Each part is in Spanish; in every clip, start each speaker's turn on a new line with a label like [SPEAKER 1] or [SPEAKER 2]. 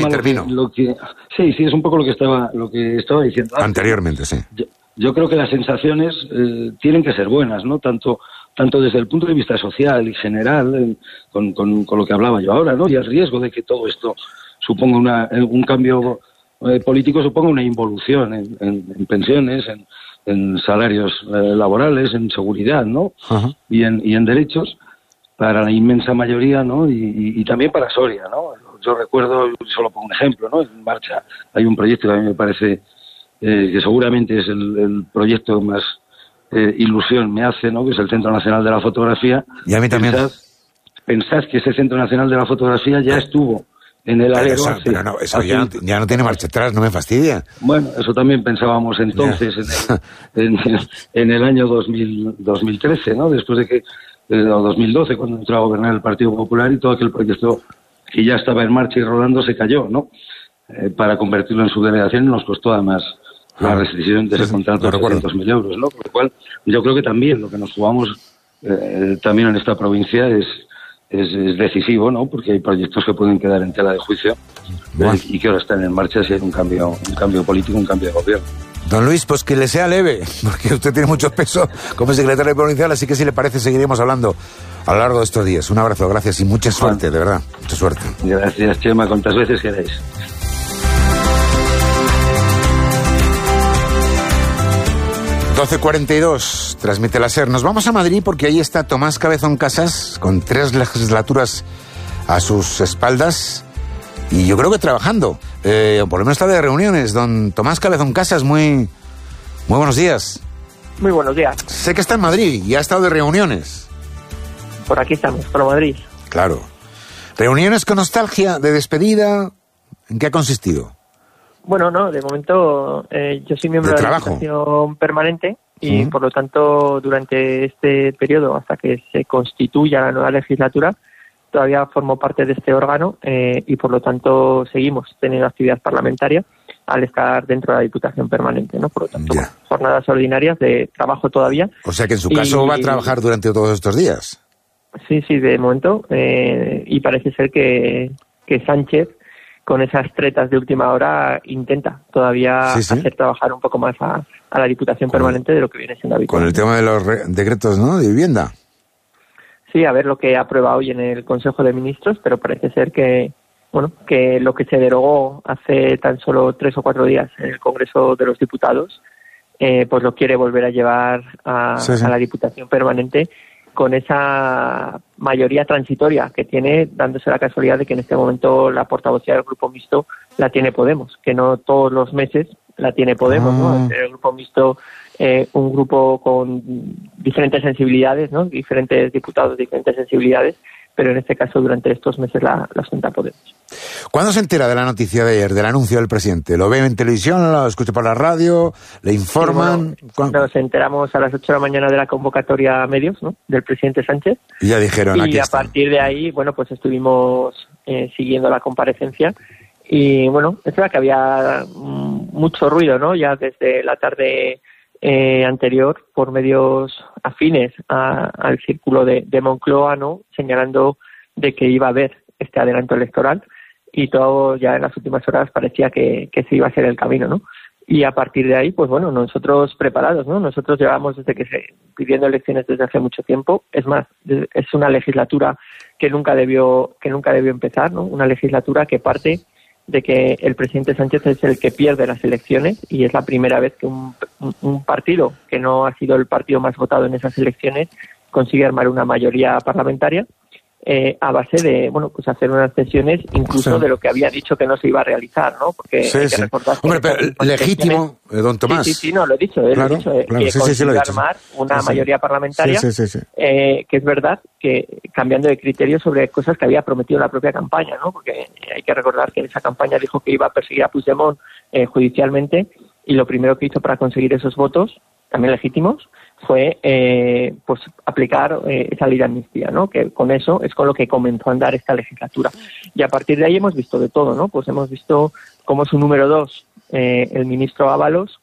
[SPEAKER 1] Y termino.
[SPEAKER 2] Sí, es un poco lo que estaba diciendo
[SPEAKER 1] anteriormente, sí.
[SPEAKER 2] Yo creo que las sensaciones tienen que ser buenas, ¿no? Tanto desde el punto de vista social y general, con lo que hablaba yo ahora, ¿no? Y el riesgo de que todo esto suponga un cambio político, suponga una involución en pensiones, en salarios laborales, en seguridad, ¿no?
[SPEAKER 1] Uh-huh.
[SPEAKER 2] Y en derechos para la inmensa mayoría, ¿no? Y también para Soria, ¿no? Yo recuerdo, solo pongo un ejemplo, ¿no? En marcha hay un proyecto que a mí me parece que seguramente es el proyecto más ilusión me hace, ¿no? Que es el Centro Nacional de la Fotografía.
[SPEAKER 1] Y a mí también.
[SPEAKER 2] Pensad que ese Centro Nacional de la Fotografía ya estuvo en el alero.
[SPEAKER 1] Eso ya no tiene marcha atrás, no me fastidia.
[SPEAKER 2] Bueno, eso también pensábamos entonces en el año 2013, ¿no? Después de que, o 2012, cuando entró a gobernar el Partido Popular y todo aquel proyecto que ya estaba en marcha y rodando se cayó, ¿no? Para convertirlo en subdelegación nos costó además la restricción de ese contrato de 300.000 euros, ¿no? Por lo cual yo creo que también lo que nos jugamos también en esta provincia es decisivo, ¿no? Porque hay proyectos que pueden quedar en tela de juicio y que ahora están en marcha si hay un cambio político, un cambio de gobierno.
[SPEAKER 1] Don Luis, pues que le sea leve, porque usted tiene mucho peso como secretario provincial, así que si le parece seguiremos hablando a lo largo de estos días. Un abrazo, gracias y mucha suerte, de verdad, mucha suerte.
[SPEAKER 2] Gracias, Chema, cuantas veces queráis.
[SPEAKER 1] ...12:42, transmite la SER. Nos vamos a Madrid porque ahí está Tomás Cabezón Casas, con 3 legislaturas a sus espaldas, y yo creo que trabajando, o por lo menos está de reuniones. Don Tomás Cabezón Casas, muy buenos días.
[SPEAKER 3] Muy buenos días.
[SPEAKER 1] Sé que está en Madrid y ha estado de reuniones.
[SPEAKER 3] Por aquí estamos, por Madrid.
[SPEAKER 1] Claro. ¿Reuniones con nostalgia, de despedida? ¿En qué ha consistido?
[SPEAKER 3] Bueno, no, de momento yo soy miembro de la Diputación Permanente y por lo tanto durante este periodo, hasta que se constituya la nueva legislatura, todavía formo parte de este órgano y por lo tanto seguimos teniendo actividad parlamentaria al estar dentro de la Diputación Permanente, ¿no? Por lo tanto, jornadas ordinarias de trabajo todavía.
[SPEAKER 1] O sea que en su caso va a trabajar durante todos estos días. Sí,
[SPEAKER 3] de momento, y parece ser que Sánchez, con esas tretas de última hora, intenta todavía hacer trabajar un poco más a la Diputación Permanente de lo que viene siendo habitual.
[SPEAKER 1] Con el tema de los decretos, ¿no?, de vivienda.
[SPEAKER 3] Sí, a ver lo que aprueba hoy en el Consejo de Ministros, pero parece ser que lo que se derogó hace tan solo 3 o 4 días en el Congreso de los Diputados, pues lo quiere volver a llevar a la Diputación Permanente, con esa mayoría transitoria que tiene, dándose la casualidad de que en este momento la portavocía del Grupo Mixto la tiene Podemos, que no todos los meses la tiene Podemos, ¿no? El Grupo Mixto, un grupo con diferentes sensibilidades, ¿no? Diferentes diputados, diferentes sensibilidades, pero en este caso durante estos meses la ostenta Podemos.
[SPEAKER 1] ¿Cuándo se entera de la noticia de ayer, del anuncio del presidente? ¿Lo ve en televisión, lo escucha por la radio, le informan?
[SPEAKER 3] Sí, nos enteramos a las 8 de la mañana de la convocatoria a medios, ¿no?, del presidente Sánchez.
[SPEAKER 1] Y ya dijeron,
[SPEAKER 3] y
[SPEAKER 1] aquí
[SPEAKER 3] a
[SPEAKER 1] están.
[SPEAKER 3] Partir de ahí, pues estuvimos siguiendo la comparecencia. Y es verdad que había mucho ruido, ¿no?, ya desde la tarde anterior por medios afines al círculo de Moncloa, ¿no?, señalando de que iba a haber este adelanto electoral, y todo ya en las últimas horas parecía que se iba a ser el camino, ¿no? Y a partir de ahí, nosotros preparados, ¿no? Nosotros llevamos pidiendo elecciones desde hace mucho tiempo. Es más, es una legislatura que nunca debió empezar, ¿no? Una legislatura que parte de que el presidente Sánchez es el que pierde las elecciones, y es la primera vez que un partido que no ha sido el partido más votado en esas elecciones consigue armar una mayoría parlamentaria a base de hacer unas cesiones incluso de lo que había dicho que no se iba a realizar, ¿no? Porque hay que recordar que
[SPEAKER 1] pero legítimo, don Tomás.
[SPEAKER 3] Sí, lo he dicho, claro, que consigue armar una mayoría parlamentaria, que es verdad que cambiando de criterio sobre cosas que había prometido en la propia campaña, ¿no? Porque hay que recordar que en esa campaña dijo que iba a perseguir a Puigdemont judicialmente, y lo primero que hizo para conseguir esos votos, también legítimos, fue aplicar esa ley de amnistía, ¿no? Que con eso es con lo que comenzó a andar esta legislatura. Y a partir de ahí hemos visto de todo, ¿no? Pues hemos visto cómo su número 2, el ministro Ábalos,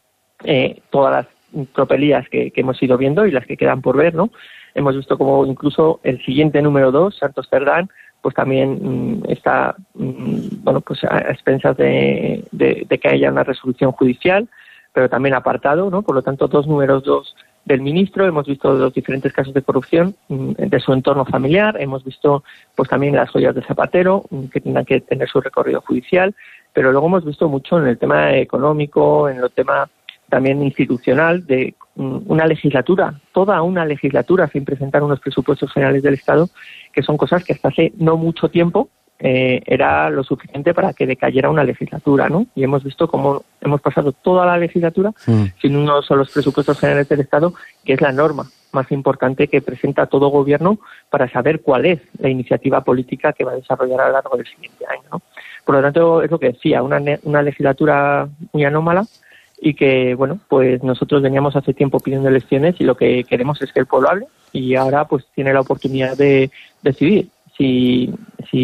[SPEAKER 3] todas las tropelías que hemos ido viendo y las que quedan por ver, ¿no? Hemos visto cómo incluso el siguiente número 2, Santos Cerdán, pues también está pues a expensas de que haya una resolución judicial, pero también apartado, ¿no? Por lo tanto, 2 números 2 del ministro. Hemos visto los diferentes casos de corrupción de su entorno familiar. Hemos visto pues también las joyas de Zapatero, que tendrán que tener su recorrido judicial, pero luego hemos visto mucho en el tema económico, en el tema también institucional, de una legislatura, toda una legislatura sin presentar unos presupuestos generales del Estado, que son cosas que hasta hace no mucho tiempo era lo suficiente para que decayera una legislatura, ¿no? Y hemos visto cómo hemos pasado toda la legislatura sin unos solos presupuestos generales del Estado, que es la norma más importante que presenta todo gobierno para saber cuál es la iniciativa política que va a desarrollar a lo largo del siguiente año, ¿no? Por lo tanto, es lo que decía, una legislatura muy anómala, y que, bueno, pues nosotros veníamos hace tiempo pidiendo elecciones y lo que queremos es que el pueblo hable, y ahora pues tiene la oportunidad de decidir si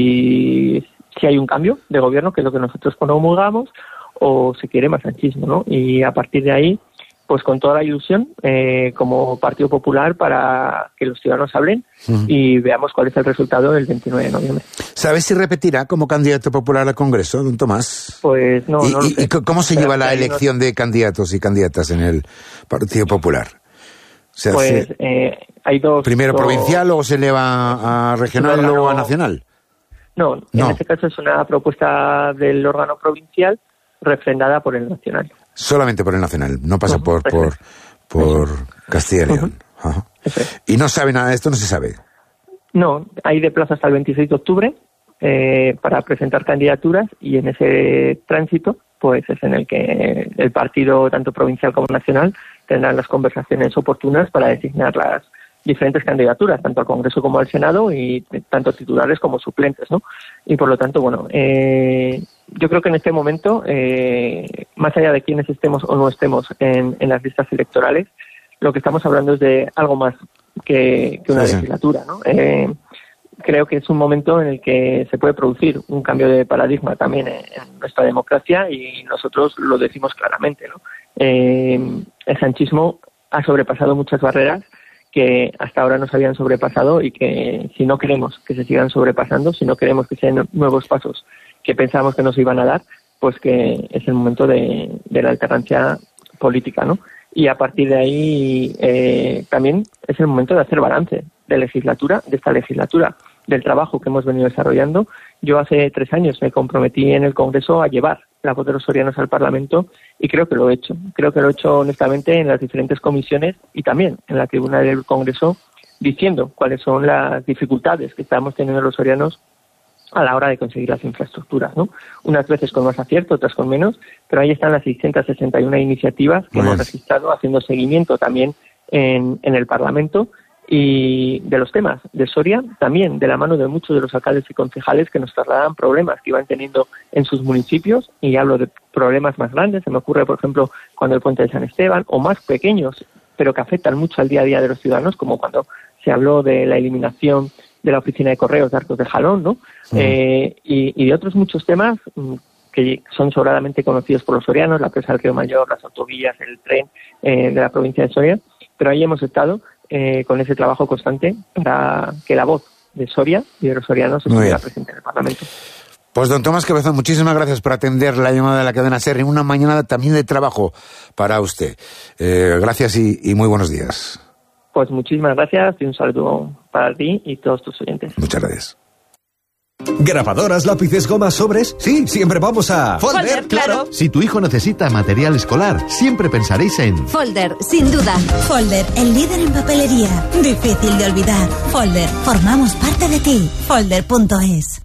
[SPEAKER 3] hay un cambio de gobierno, que es lo que nosotros promulgamos, o se quiere más sanchismo, ¿no? Y a partir de ahí, pues con toda la ilusión como Partido Popular para que los ciudadanos hablen y veamos cuál es el resultado del 29 de noviembre.
[SPEAKER 1] ¿Sabes si repetirá como candidato popular al Congreso, don Tomás?
[SPEAKER 3] Pues no, no lo sé.
[SPEAKER 1] ¿Y cómo se lleva la elección de candidatos y candidatas en el Partido Popular? O sea,
[SPEAKER 3] pues hay dos...
[SPEAKER 1] ¿Primero provincial o se eleva a regional o a nacional?
[SPEAKER 3] No, en este caso es una propuesta del órgano provincial refrendada por el nacional.
[SPEAKER 1] Solamente por el nacional, no pasa por Castilla y León. Ajá. ¿Y no sabe nada de esto? No se sabe.
[SPEAKER 3] No, hay de plazo hasta el 26 de octubre para presentar candidaturas, y en ese tránsito pues es en el que el partido, tanto provincial como nacional, tendrán las conversaciones oportunas para designar las diferentes candidaturas, tanto al Congreso como al Senado, y tanto titulares como suplentes, ¿no? Y por lo tanto, bueno, yo creo que en este momento, más allá de quienes estemos o no estemos en las listas electorales, lo que estamos hablando es de algo más que una legislatura, ¿no? Creo que es un momento en el que se puede producir un cambio de paradigma también en nuestra democracia, y nosotros lo decimos claramente, ¿no? El sanchismo ha sobrepasado muchas barreras que hasta ahora no se habían sobrepasado, y que si no queremos que se sigan sobrepasando, si no queremos que sean nuevos pasos que pensábamos que nos iban a dar, pues que es el momento de la alternancia política, ¿no? Y a partir de ahí también es el momento de hacer balance de esta legislatura, del trabajo que hemos venido desarrollando. Yo hace 3 años me comprometí en el Congreso a llevar la voz de los sorianos al Parlamento, y creo que lo he hecho. Creo que lo he hecho honestamente en las diferentes comisiones y también en la tribuna del Congreso, diciendo cuáles son las dificultades que estamos teniendo los sorianos a la hora de conseguir las infraestructuras, ¿no? Unas veces con más acierto, otras con menos, pero ahí están las 661 iniciativas que hemos registrado, haciendo seguimiento también en el Parlamento, y de los temas de Soria, también de la mano de muchos de los alcaldes y concejales que nos trasladan problemas que iban teniendo en sus municipios, y hablo de problemas más grandes. Se me ocurre, por ejemplo, cuando el puente de San Esteban, o más pequeños, pero que afectan mucho al día a día de los ciudadanos, como cuando se habló de la eliminación de la oficina de correos de Arcos de Jalón, ¿no? Y de otros muchos temas que son sobradamente conocidos por los sorianos, la presa del Río Mayor, las autovías, el tren de la provincia de Soria, pero ahí hemos estado con ese trabajo constante para que la voz de Soria y de los sorianos estuviera presente en el Parlamento.
[SPEAKER 1] Pues don Tomás Cabezón, muchísimas gracias por atender la llamada de la cadena SER en una mañana también de trabajo para usted. Gracias y muy buenos días.
[SPEAKER 3] Pues muchísimas gracias y un saludo para ti y todos tus oyentes.
[SPEAKER 1] Muchas gracias.
[SPEAKER 4] ¿Grabadoras, lápices, gomas, sobres? Sí, siempre vamos a...
[SPEAKER 5] Folder, claro.
[SPEAKER 6] Si tu hijo necesita material escolar, siempre pensaréis en...
[SPEAKER 5] Folder, sin duda.
[SPEAKER 7] Folder, el líder en papelería. Difícil de olvidar. Folder, formamos parte de ti. Folder.es.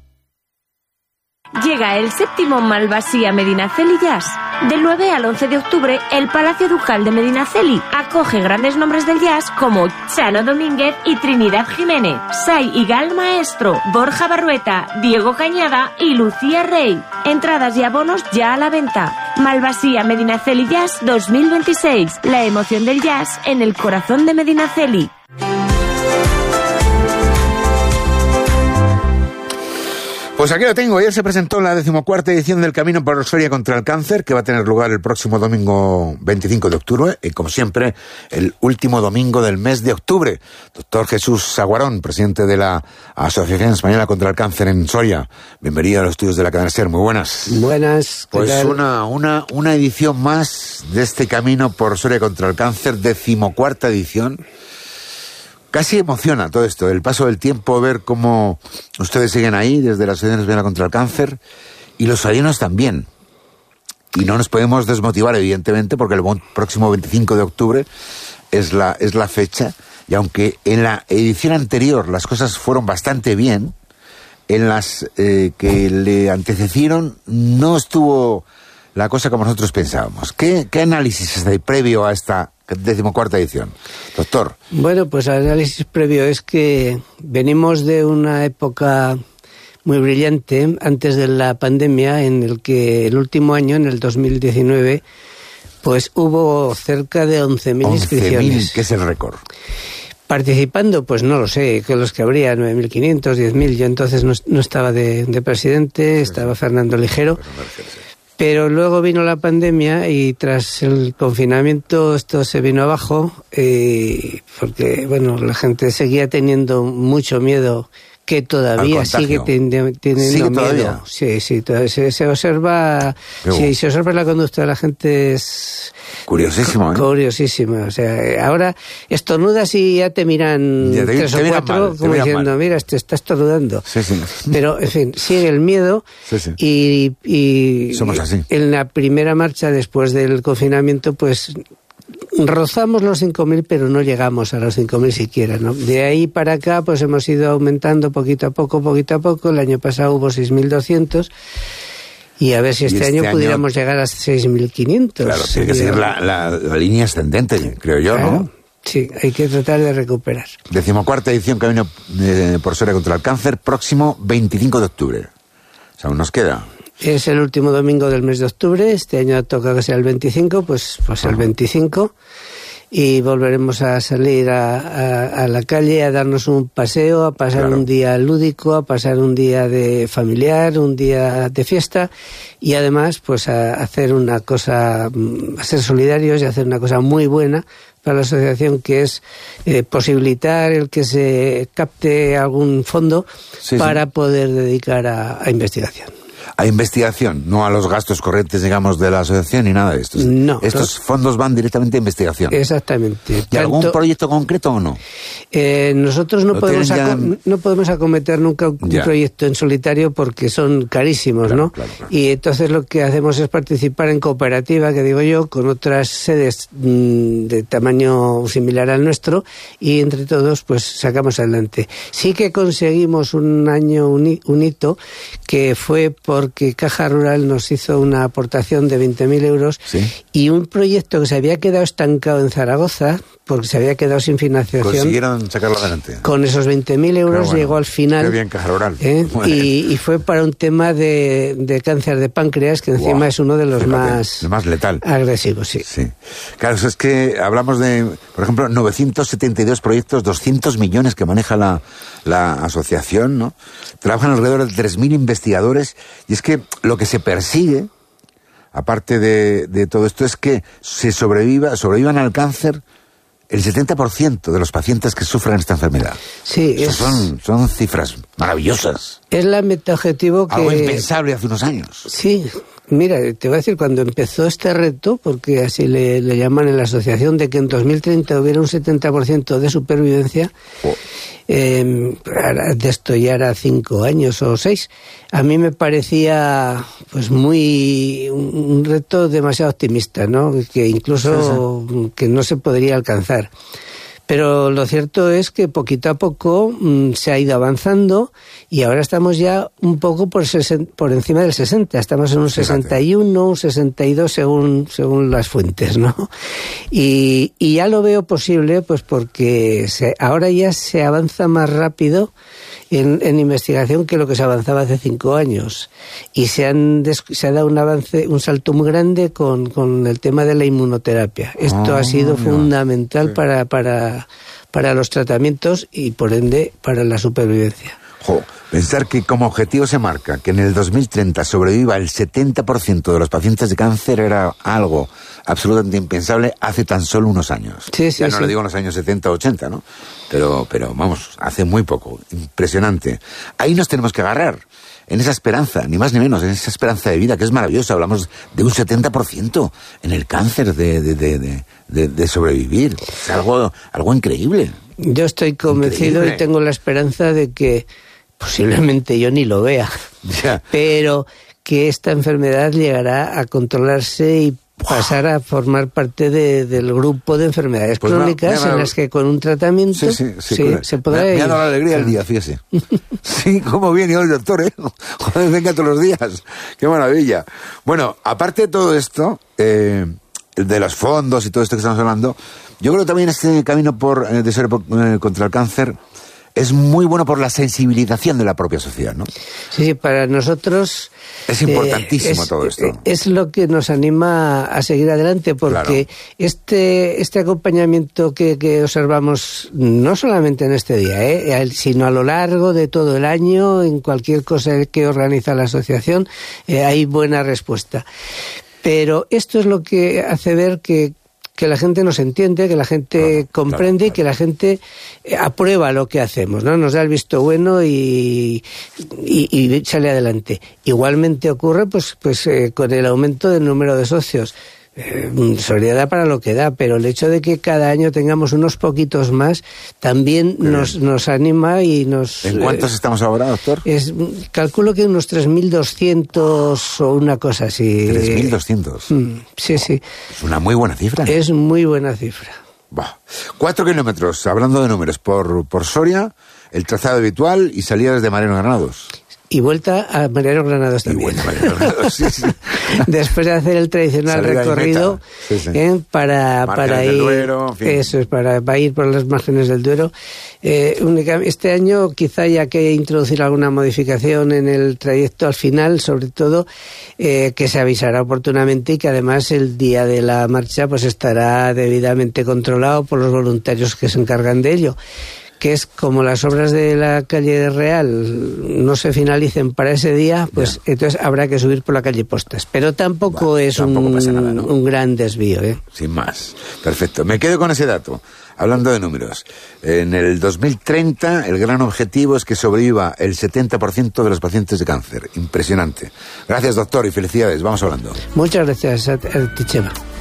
[SPEAKER 8] Llega el 7º Malvasía Medinaceli Jazz. Del 9 al 11 de octubre, el Palacio Ducal de Medinaceli acoge grandes nombres del jazz como Chano Domínguez y Trinidad Jiménez, Sai y Gal Maestro, Borja Barrueta, Diego Cañada y Lucía Rey. Entradas y abonos ya a la venta. Malvasía Medinaceli Jazz 2026. La emoción del jazz en el corazón de Medinaceli.
[SPEAKER 1] Pues aquí lo tengo. Ayer se presentó la 14ª edición del Camino por Soria contra el Cáncer, que va a tener lugar el próximo domingo 25 de octubre, y como siempre, el último domingo del mes de octubre. Doctor Jesús Saguarón, presidente de la Asociación Española contra el Cáncer en Soria. Bienvenido a los estudios de la cadena SER. Muy buenas.
[SPEAKER 5] Buenas.
[SPEAKER 1] Pues una edición más de este Camino por Soria contra el Cáncer, 14ª edición. Casi emociona todo esto, el paso del tiempo, ver cómo ustedes siguen ahí desde la Asociación Española contra el Cáncer, y los sorianos también. Y no nos podemos desmotivar, evidentemente, porque el próximo 25 de octubre es la fecha, y aunque en la edición anterior las cosas fueron bastante bien, en las que le antecedieron no estuvo la cosa como nosotros pensábamos. ¿Qué análisis hay previo a esta 14ª edición, doctor?
[SPEAKER 5] Bueno, pues el análisis previo es que venimos de una época muy brillante antes de la pandemia, en el que el último año, en el 2019, pues hubo cerca de 11.000 inscripciones.
[SPEAKER 1] 11.000, que es el récord.
[SPEAKER 5] Participando, pues no lo sé, que los que habría 9.500, 10.000. Yo entonces no estaba de presidente, estaba Fernando Ligero. Pero luego vino la pandemia y tras el confinamiento esto se vino abajo, porque bueno, la gente seguía teniendo mucho miedo, que todavía sigue teniendo miedo.
[SPEAKER 1] Todavía.
[SPEAKER 5] Sí, se observa, sí, se observa la conducta de la gente, es
[SPEAKER 1] curiosísimo, ¿eh?
[SPEAKER 5] Curiosísima. O sea, ahora estornudas y ya te miran 3 o 4 como diciendo, mira, te está estornudando.
[SPEAKER 1] Sí.
[SPEAKER 5] Pero, en fin, sigue el miedo.
[SPEAKER 1] Sí.
[SPEAKER 5] Y
[SPEAKER 1] somos así.
[SPEAKER 5] En la primera marcha después del confinamiento, pues rozamos los 5.000, pero no llegamos a los 5.000 siquiera, ¿no? De ahí para acá, pues hemos ido aumentando poquito a poco. El año pasado hubo 6.200. Y a ver si este año pudiéramos llegar a 6.500.
[SPEAKER 1] Claro, tiene que seguir la línea ascendente, creo yo, claro, ¿no?
[SPEAKER 5] Sí, hay que tratar de recuperar.
[SPEAKER 1] 14ª edición Camino por Soria contra el Cáncer, próximo 25 de octubre. O sea, aún nos queda.
[SPEAKER 5] Es el último domingo del mes de octubre. Este año toca que sea el 25, pues el 25. Y volveremos a salir a la calle, a darnos un paseo, a pasar un día lúdico, a pasar un día de familiar, un día de fiesta, y además pues a hacer una cosa, a ser solidarios y a hacer una cosa muy buena para la asociación, que es posibilitar el que se capte algún fondo para poder dedicar a investigación.
[SPEAKER 1] A investigación, no a los gastos corrientes, digamos, de la asociación ni nada de esto.
[SPEAKER 5] No.
[SPEAKER 1] Estos fondos van directamente a investigación.
[SPEAKER 5] Exactamente.
[SPEAKER 1] ¿Y algún proyecto concreto o no?
[SPEAKER 5] Nosotros no podemos acometer nunca un proyecto en solitario porque son carísimos, ¿no? Claro. Y entonces lo que hacemos es participar en cooperativa, que digo yo, con otras sedes de tamaño similar al nuestro, y entre todos pues sacamos adelante. Sí que conseguimos un año un hito, que fue porque Caja Rural nos hizo una aportación de 20.000 euros, y un proyecto que se había quedado estancado en Zaragoza, porque se había quedado sin financiación.
[SPEAKER 1] Consiguieron sacarlo adelante.
[SPEAKER 5] Con esos 20.000 euros llegó al final.
[SPEAKER 1] Qué bien, Caja Rural.
[SPEAKER 5] Y fue para un tema de cáncer de páncreas, que encima es uno de los más
[SPEAKER 1] letal.
[SPEAKER 5] Agresivos, sí.
[SPEAKER 1] Claro, es que hablamos de, por ejemplo, 972 proyectos, 200 millones que maneja la asociación, ¿no? Trabajan alrededor de 3.000 investigadores, y es que lo que se persigue, aparte de todo esto, es que sobrevivan al cáncer el 70% de los pacientes que sufren esta enfermedad. Sí, son cifras maravillosas.
[SPEAKER 5] Es la meta objetivo que...
[SPEAKER 1] Algo impensable hace unos años.
[SPEAKER 5] Sí, mira, te voy a decir, cuando empezó este reto, porque así le llaman en la asociación, de que en 2030 hubiera un 70% de supervivencia, de esto ya era 5 años o 6, a mí me parecía pues un reto demasiado optimista, ¿no? Que incluso que no se podría alcanzar. Pero lo cierto es que poquito a poco se ha ido avanzando, y ahora estamos ya un poco por encima del 60. Estamos en un 61, un 62 según las fuentes, ¿no? Y ya lo veo posible, pues porque ahora ya se avanza más rápido en investigación que lo que se avanzaba hace 5 años. Y se ha dado un salto muy grande con el tema de la inmunoterapia. Esto ha sido fundamental para los tratamientos y, por ende, para la supervivencia.
[SPEAKER 1] Pensar que como objetivo se marca que en el 2030 sobreviva el 70% de los pacientes de cáncer era algo absolutamente impensable hace tan solo unos años.
[SPEAKER 5] Sí,
[SPEAKER 1] ya no le digo en los años 70 o 80, ¿no? Pero vamos, hace muy poco. Impresionante. Ahí nos tenemos que agarrar. En esa esperanza, ni más ni menos, en esa esperanza de vida, que es maravillosa. Hablamos de un 70% en el cáncer de sobrevivir. Es algo increíble.
[SPEAKER 5] Yo estoy convencido increíble. Y tengo la esperanza de que posiblemente yo ni lo vea, pero que esta enfermedad llegará a controlarse y pasar a formar parte del grupo de enfermedades crónicas en las que con un tratamiento se podrá...
[SPEAKER 1] Me ha dado la alegría el día, fíjese. Sí, cómo viene hoy el doctor, ¿eh? Joder, venga todos los días. Qué maravilla. Bueno, aparte de todo esto, de los fondos y todo esto que estamos hablando, yo creo que también este camino de ser contra el cáncer es muy bueno por la sensibilización de la propia sociedad, ¿no?
[SPEAKER 5] Sí, para nosotros...
[SPEAKER 1] Es importantísimo todo esto.
[SPEAKER 5] Es lo que nos anima a seguir adelante, porque este acompañamiento que observamos, no solamente en este día, sino a lo largo de todo el año, en cualquier cosa que organiza la asociación, hay buena respuesta. Pero esto es lo que hace ver que la gente nos entiende, que la gente comprende y que la gente aprueba lo que hacemos, ¿no? Nos da el visto bueno y sale adelante. Igualmente ocurre pues con el aumento del número de socios. Solidaridad para lo que da, pero el hecho de que cada año tengamos unos poquitos más también nos anima y nos...
[SPEAKER 1] ¿En cuántos estamos ahora, doctor?
[SPEAKER 5] Calculo que unos 3.200 o una cosa así.
[SPEAKER 1] ¿3.200?
[SPEAKER 5] Sí.
[SPEAKER 1] Es una muy buena cifra.
[SPEAKER 5] Es muy buena cifra.
[SPEAKER 1] 4 kilómetros, hablando de números, por Soria, el trazado habitual y salida desde Mariano Granados.
[SPEAKER 5] Y vuelta a Mariano Granados también.
[SPEAKER 1] Sí.
[SPEAKER 5] Después de hacer el tradicional recorrido para ir,
[SPEAKER 1] Duero, en fin.
[SPEAKER 5] Eso es, para ir por las márgenes del Duero. Este año quizá haya que introducir alguna modificación en el trayecto al final, sobre todo que se avisará oportunamente y que además el día de la marcha pues estará debidamente controlado por los voluntarios que se encargan de ello, que es como las obras de la calle Real no se finalicen para ese día, pues entonces habrá que subir por la calle Postas. Pero tampoco pasa nada, ¿no? Un gran desvío, ¿eh?
[SPEAKER 1] Sin más. Perfecto. Me quedo con ese dato. Hablando de números, en el 2030 el gran objetivo es que sobreviva el 70% de los pacientes de cáncer. Impresionante. Gracias, doctor, y felicidades. Vamos hablando.
[SPEAKER 5] Muchas gracias a ti, Chema.